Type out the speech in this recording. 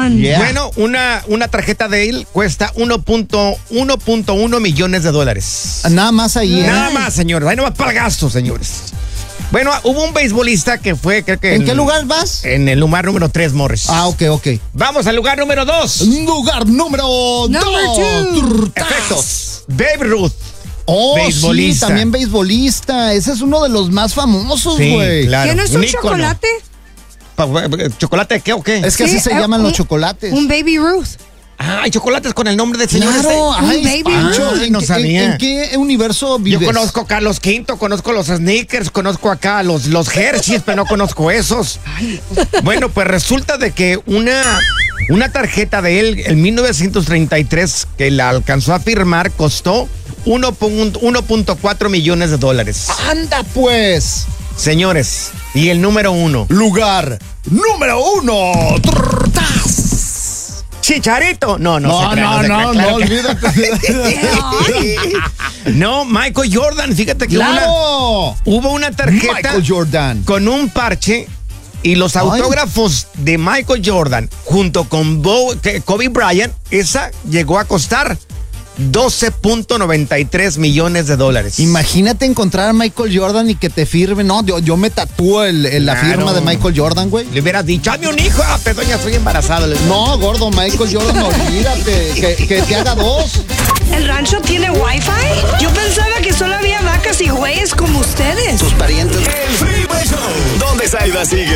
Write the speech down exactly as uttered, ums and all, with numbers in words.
on. Yeah. Bueno, una, una tarjeta de él cuesta uno punto uno millones de dólares. Nada más ahí. ¿eh? Nada más, señores. Ahí no va para el gasto, señores. Bueno, hubo un beisbolista que fue, creo que... ¿En qué lugar vas? En el lugar número tres, Morris. Ah, ok, ok. Vamos al lugar número dos. Lugar número Number dos. Efectos. Babe Ruth. Oh, Beisbolista. sí, también beisbolista. Ese es uno de los más famosos, Sí, güey. claro. ¿Qué no es un ícono. chocolate? Pa- ¿Chocolate de qué o qué? Es que Sí, así se eh, llaman un- los chocolates. Un Baby Ruth. Ah, hay chocolates con el nombre del señor. Claro, este. ay, Un Baby Pancho, Ruth. ¿en, No qué- sabía. en- en qué universo vives? Yo conozco acá a los Quinto, conozco los Snickers, conozco acá los, los Hershey's, pero no conozco esos. Bueno, pues resulta de que una, una tarjeta de él en mil novecientos treinta y tres que la alcanzó a firmar costó uno punto cuatro millones de dólares. Anda, pues. Señores, y el número uno. Lugar número uno. Trrtas. Chicharito. No, no, No, se crea, no, se crea, no, claro no, que- olvídate. No, Michael Jordan, fíjate que una- ¡Claro! hubo una tarjeta Michael Jordan. con un parche y los autógrafos de Michael Jordan junto con Bo- que- Kobe Bryant, esa llegó a costar doce punto noventa y tres millones de dólares. Imagínate encontrar a Michael Jordan y que te firme. No, yo, yo me tatúo el, el- la Claro. firma de Michael Jordan, güey. Le hubieras dicho, hazme un hijo, ah, pero doña, estoy embarazado. Le- No, gordo, Michael Jordan, olvídate. Que, que te haga dos. ¿El rancho tiene wifi? Yo pensaba que solo había vacas y güeyes como ustedes. Tus parientes. El Freeway Show. ¿Dónde Zayda sigue?